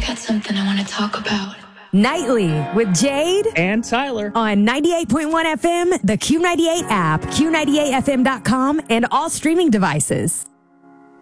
got something I want to talk about. Nightly with Jade and Tyler on 98.1 FM, the Q98 app, Q98FM.com, and all streaming devices.